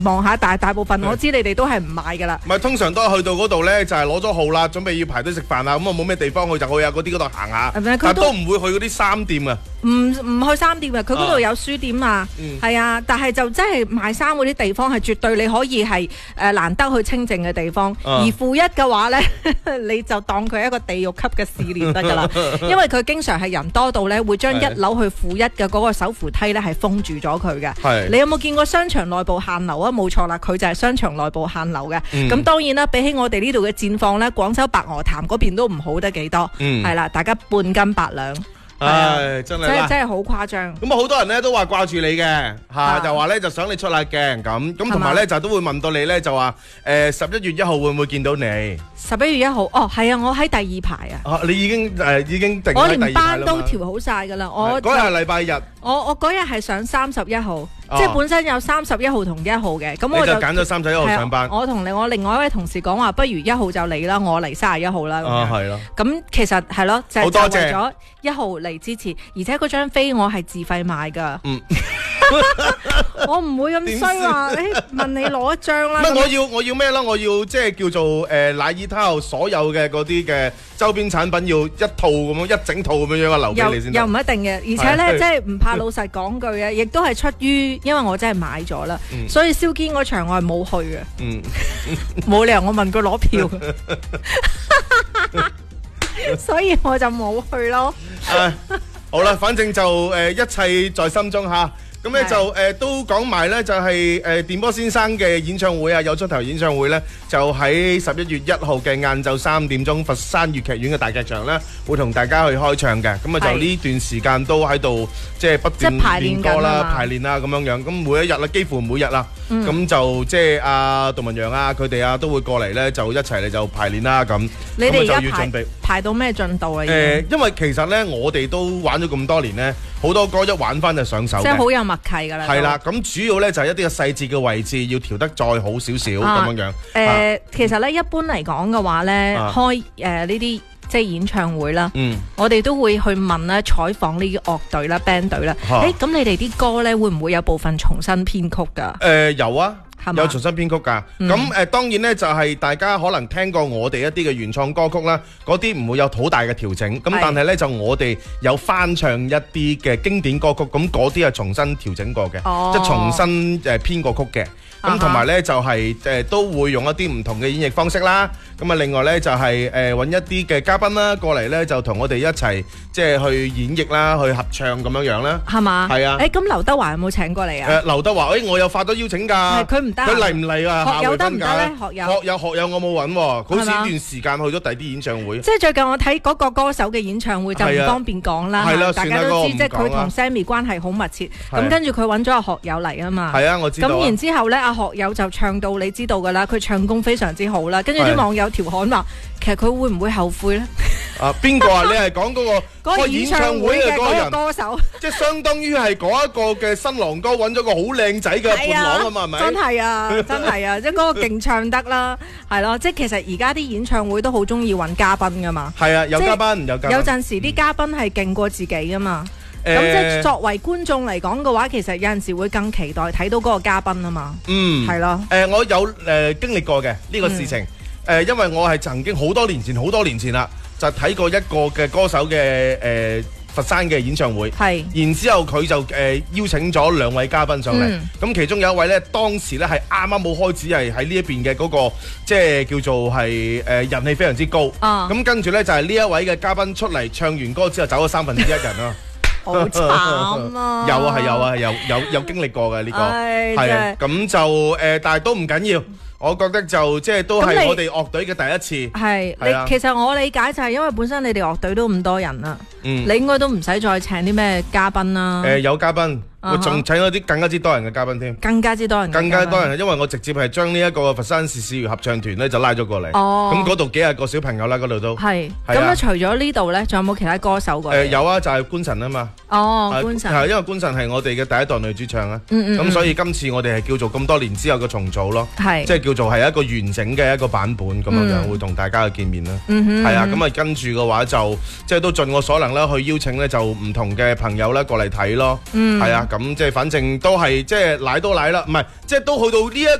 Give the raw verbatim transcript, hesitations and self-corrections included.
望下，但係大部分我知你哋都係唔買㗎啦。 唔係通常都係去到嗰度咧，就係攞咗號啦，準備要排隊食飯啦，咁啊冇咩地方去就去啊嗰啲嗰度行下，但都唔會去嗰啲衫店啊。 唔唔去衫店嘅，佢嗰度有書店啊，係啊，嗯、但係就真係賣衫嗰啲地方係絕對你可以係誒、呃、難得去清靜嘅地方。啊、而負一嘅話咧，你就當佢係一個地獄級嘅試煉得㗎啦，因為佢經常係人多到咧會將一樓去負一嘅嗰個手扶梯咧係封住咗佢嘅。你有冇見過商場內部限流啊？冇錯啦，佢就係商場內部限流嘅。咁、嗯、當然啦，比起我哋呢度嘅戰況咧，廣州白鵝潭嗰邊都唔好得幾多。係啦、嗯，大家半斤八兩。 唉，真係真係真係好誇張。 咁啊，好多人咧都話掛住你嘅嚇，就話咧就想你出下鏡咁，咁同埋咧就都會問到你咧就話誒十一月一號會唔會見到你？ 十一月一號哦，係啊，我喺第二排啊。 啊，你已經誒已經定喺第二排啦嘛？我連班都調好晒㗎啦。我嗰日係禮拜日。 我我嗰日係上三十一號，即係本身有三十一號同一號嘅，咁我就揀咗三十一號上班。 我同另我另外一位同事講話，不如一號就嚟啦，我嚟三十一號啦。 啊，係咯。咁其實係咯，就係就為咗一號嚟支持，而且嗰張飛我係自費買㗎。嗯。我唔會咁衰話，誒問你攞一張啦。 乜我要我要咩啦？我要即係叫做誒乃爾他後所有嘅嗰啲嘅周邊產品要一套咁樣一整套咁樣樣啊，留俾你先。 又唔一定嘅，而且咧即係唔怕老實講句嘅，亦都係出於因為我真係買咗啦，嗯、所以蕭堅嗰場我係冇去嘅。嗯，冇理由我問佢攞票，所以我就冇去咯。 啊、好啦，反正就誒、呃、一切在心中吓。咁咧就誒、呃、都講埋咧，就係、是、誒、呃、電波先生嘅演唱會啊，有出頭演唱會咧，就喺十一月一號嘅晏晝三點鐘，佛山粵劇院嘅大劇場咧，會同大家去開唱嘅。咁啊就呢段時間都喺度即係不斷練歌啦、排練啊咁樣樣。咁每一日啦，幾乎每日啦，咁、嗯、就即係阿杜文陽啊，佢哋啊都會過嚟咧，就一齊嚟就排練啦咁。 你哋而家排排到咩進度啊？誒、 呃，因為其實咧，我哋都玩咗咁多年咧，好多歌一玩翻就上手嘅。 即係好有默契㗎啦。 係啦，咁主要咧就係一啲嘅細節嘅位置要調得再好少少咁樣樣。誒、 呃，啊、其實咧一般嚟講嘅話咧，啊、開誒呢啲即係演唱會啦，嗯、我哋都會去問啦、採訪呢啲樂隊啦、band 隊啦。誒、啊，咁、欸、你哋啲歌咧會唔會有部分重新編曲㗎？誒、 呃，有啊。有重新編曲㗎，咁誒、呃、當然咧就係、是、大家可能聽過我哋一啲嘅原創歌曲啦，嗰啲唔會有好大嘅調整，咁但係咧就我哋有翻唱一啲嘅經典歌曲，咁嗰啲係重新調整過嘅，哦、即係重新誒編過曲嘅。咁同埋咧就係、是、誒、呃、都會用一啲唔同嘅演繹方式啦。咁啊另外咧就係誒揾一啲嘅嘉賓啦過嚟咧就同我哋一齊即係去演繹啦，去合唱咁樣樣啦。係嘛？係啊。誒咁劉德華有冇請過嚟啊？誒劉德華誒我有發咗邀請㗎。係佢唔得。佢嚟唔嚟啊？ 學友得唔得咧？學友。 學友學友我冇揾喎，好似呢段時間去咗第啲演唱會。 即係最近我睇嗰個歌手嘅演唱會就唔方便講啦。係啦，大家都知即係佢同 Sammy 關係好密切。咁跟住佢揾咗阿學友嚟啊嘛。 係啊，我知道。 咁然之後咧，阿學友就唱到你知道㗎啦，佢唱功非常之好啦。跟住啲網友調侃話，其實佢會唔會後悔咧？ 啊，邊個啊？你係講嗰個開演唱會嘅嗰個歌手， 即係相當於係嗰一個嘅新郎哥揾咗個好靚仔嘅伴郎啊嘛，係咪？ 真係啊，真係啊，即係嗰個勁唱得啦，係咯，即係其實而家啲演唱會都好中意揾嘉賓㗎嘛。係啊， 有嘉賓，有嘉賓。 有陣時啲嘉賓係勁過自己㗎嘛。咁即係作為觀眾嚟講嘅話，其實有陣時會更期待睇到嗰個嘉賓啊嘛。嗯，係咯。誒，我有誒經歷過嘅呢個事情。誒，因為我係曾經好多年前，好多年前啦，就睇過一個嘅歌手嘅誒佛山嘅演唱會。係。然之後佢就誒邀請咗兩位嘉賓上嚟。咁其中有一位咧，當時咧係啱啱冇開始係喺呢一邊嘅嗰個，即係叫做係誒人氣非常之高。啊。咁跟住咧就係呢一位嘅嘉賓出嚟唱完歌之後走咗三分之一人啊。好慘啊！ 有啊，係有啊，有有有經歷過嘅呢個，係啊，咁就誒，但係都唔緊要。我覺得就即係都係我哋樂隊嘅第一次。係，你其實我理解就係因為本身你哋樂隊都咁多人啦，你應該都唔使再請啲咩嘉賓啦。誒，有嘉賓。我仲請咗啲更加之多人嘅嘉賓添，更加之多人，更加多人，因為我直接係將呢一個佛山市市粵合唱團咧就拉咗過嚟。哦，咁嗰度幾廿個小朋友啦，嗰度都係。咁啊，除咗呢度咧，仲有冇其他歌手過嚟？誒，有啊，就係官神啊嘛。哦，官神係因為官神係我哋嘅第一代女主唱啊。嗯嗯。咁所以今次我哋係叫做咁多年之後嘅重組咯。係。即係叫做係一個完整嘅一個版本咁樣樣，會同大家去見面啦。嗯哼。係啊，咁啊跟住嘅話就即係都盡我所能量啦，去邀請咧就唔同嘅朋友咧過嚟睇咯。嗯，係啊，咁即係反正都係即係奶都奶啦，唔係即係都去到呢一